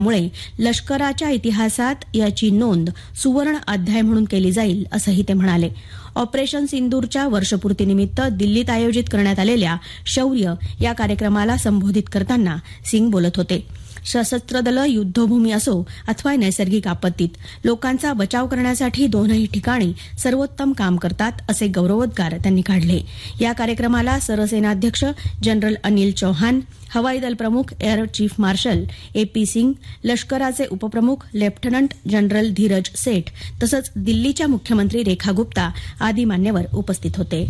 मुळे लष्कराच्या इतिहासात याची नोंद सुवर्ण अध्याय म्हणून केली जाईल असंही ते म्हणाले. ऑपरेशन सिंदूरच्या वर्षपूर्तीनिमित्त दिल्लीत आयोजित करण्यात आलेल्या शौर्य या कार्यक्रमाला संबोधित करताना सिंग बोलत होते. सशस्त्र दलं युद्धभूमी असो अथवा नैसर्गिक आपत्तीत लोकांचा बचाव करण्यासाठी दोनही ठिकाणी सर्वोत्तम काम करतात असे गौरवोद्गार त्यांनी काढले. या कार्यक्रमाला सरसेनाध्यक्ष जनरल अनिल चौहान, हवाई दल प्रमुख air chief marshal AP. Singh, लष्कराचे उपप्रमुख लेफ्टनंट जनरल धीरज सेठ तसंच दिल्लीच्या मुख्यमंत्री रेखा गुप्ता आदी मान्यवर उपस्थित होते.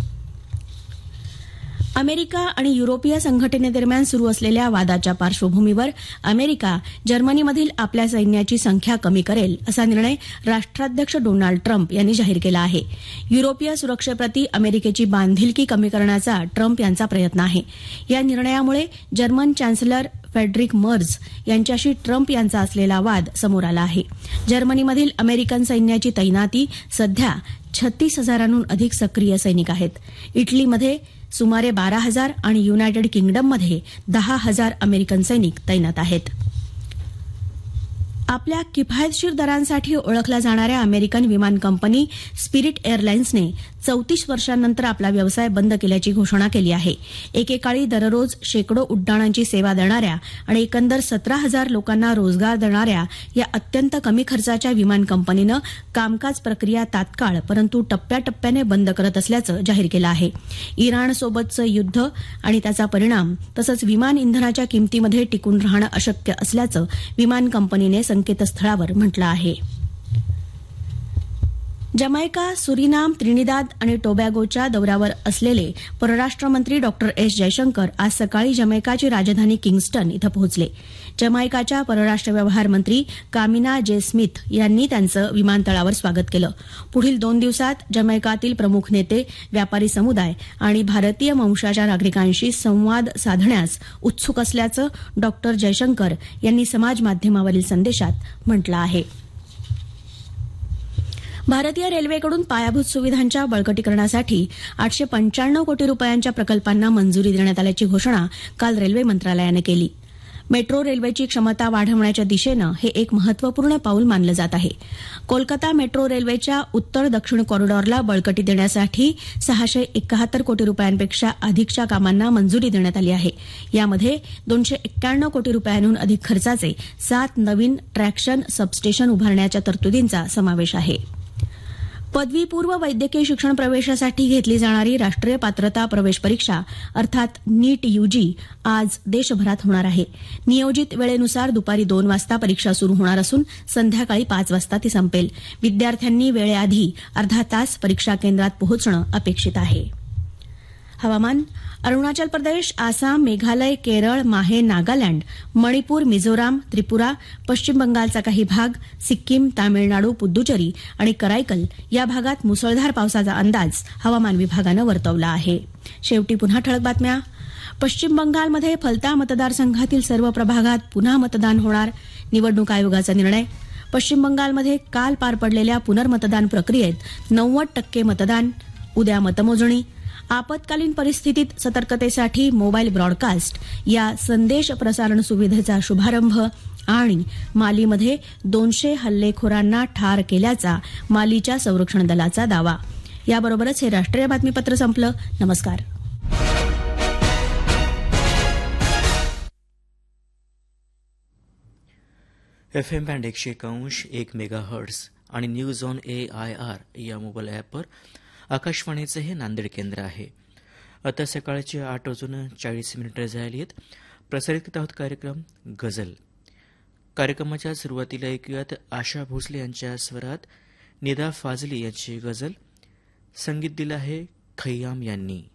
अमेरिका आणि युरोपीय संघटनेदरम्यान सुरू असलेल्या वादाच्या पार्श्वभूमीवर अमेरिका जर्मनीमधील आपल्या सैन्याची संख्या कमी करेल असा निर्णय राष्ट्राध्यक्ष डोनाल्ड ट्रम्प यांनी जाहीर केला आहे. युरोपीय सुरक्षेप्रती अमेरिकेची बांधिलकी कमी करण्याचा ट्रम्प यांचा प्रयत्न आहे. या निर्णयामुळे जर्मन चॅन्सलर फेडरिक मर्झ यांच्याशी ट्रम्प यांचा असलेला वाद समोर आला आहे. जर्मनीमधील अमेरिकन सैन्याची तैनाती सध्या 36,000हून अधिक सक्रिय सैनिक आहेत. इटलीमध्ये सुमारे 12,000 आणि युनायटेड किंगडममध्ये 10,000 अमेरिकन सैनिक तैनात आहेत. आपल्या किफायतशीर दरांसाठी ओळखल्या जाणाऱ्या अमेरिकन विमान कंपनी स्पिरिट एअरलाईन्सने 34 वर्षांनंतर आपला व्यवसाय बंद केल्याची घोषणा केली आहे. एकेकाळी दररोज शेकडो उड्डाणांची सेवा देणाऱ्या आणि एकंदर 17,000 लोकांना रोजगार देणाऱ्या या अत्यंत कमी खर्चाच्या विमान कंपनीनं कामकाज प्रक्रिया तात्काळ परंतु टप्प्याटप्प्याने बंद करत असल्याचं जाहीर केलं आहे. इराणसोबतचं युद्ध आणि त्याचा परिणाम तसंच विमान इंधनाच्या किमतीमध्ये टिकून राहणं अशक्य असल्याचं विमान कंपनीने संकेतस्थळावर म्हटलं आहे. जमैका, सुरिनाम, त्रिनिदाद आणि टोबॅगोच्या दौऱ्यावर असलेले परराष्ट्र मंत्री डॉक्टर एस जयशंकर आज सकाळी जमैकाची राजधानी किंग्स्टन इथं पोहोचले. जमैकाच्या परराष्ट्र व्यवहार मंत्री कामिना जे स्मिथ यांनी त्यांचं विमानतळावर स्वागत केलं. पुढील 2 दिवसात जमैकातील प्रमुख नेते, व्यापारी समुदाय आणि भारतीय वंशाच्या नागरिकांशी संवाद साधण्यास उत्सुक असल्याचं डॉक्टर जयशंकर यांनी समाजमाध्यमावरील संदेशात म्हटलं आहे. भारतीय रेल्वेकडून पायाभूत सुविधांच्या बळकटीकरणासाठी 895 कोटी रुपयांच्या प्रकल्पांना मंजुरी देण्यात आल्याची घोषणा काल रेल्वे मंत्रालयानं केली. मेट्रो रेल्वेची क्षमता वाढवण्याच्या दिशेनं हे एक महत्वपूर्ण पाऊल मानलं जात आहे. कोलकाता मेट्रो रेल्वेच्या उत्तर दक्षिण कॉरिडॉरला बळकटी देण्यासाठी 671 कोटी रुपयांपेक्षा अधिकच्या कामांना मंजुरी देण्यात आली आहे. यामध्ये 291 कोटी रुपयांहून अधिक खर्चाचे 7 नवीन ट्रॅक्शन सबस्टेशन उभारण्याच्या तरतुदींचा समावेश आहे. पदवीपूर्व वैद्यकीय शिक्षण प्रवेशासाठी घेतली जाणारी राष्ट्रीय पात्रता प्रवेश परीक्षा अर्थात नीट यूजी आज देशभरात होणार आहे. नियोजित वेळेनुसार दुपारी 2 वाजता परीक्षा सुरू होणार असून संध्याकाळी 5 वाजता ती संपेल. विद्यार्थ्यांनी वेळेआधी अर्धा तास परीक्षा केंद्रात पोहोचणं अपेक्षित आहे. हवामान. अरुणाचल प्रदेश, आसाम, मेघालय, केरळ, माहे, नागालँड, मणिपूर, मिझोराम, त्रिपुरा, पश्चिम बंगालचा काही भाग, सिक्कीम, तामिळनाडू, पुद्दुचेरी आणि कराईकल या भागात मुसळधार पावसाचा अंदाज हवामान विभागानं वर्तवला आहे. शेवटी पुन्हा ठळक बातम्या. पश्चिम बंगालमध्ये फलता मतदारसंघातील सर्व प्रभागात पुन्हा मतदान होणार, निवडणूक आयोगाचा निर्णय. पश्चिम बंगालमध्ये काल पार पडलेल्या पुनर्मतदान प्रक्रियेत 90% मतदान. उद्या मतमोजणी. आपत्कालीन परिस्थितीत सतर्कतेसाठी मोबाईल ब्रॉडकास्ट या संदेश प्रसारण सुविधेचा शुभारंभ आणि मालीमध्ये 200 हल्लेखोरांना ठार केल्याचा मालीच्या संरक्षण दलाचा दावा. याबरोबरच हे राष्ट्रीय बातमीपत्र संपलं. नमस्कार. FM बँड 101.1 मेगाहर्ट्झ आणि न्यूज ऑन AIR या मोबाईल ॲपवर आकाशवाणीचं हे नांदेड केंद्र आहे. आता सकाळचे 8:40 झाली आहेत. प्रसारित करत आहोत कार्यक्रम गझल. कार्यक्रमाच्या सुरुवातीला ऐकूयात आशा भोसले यांच्या स्वरात निदा फाजली यांची गझल. संगीत दिलं आहे खय्याम यांनी.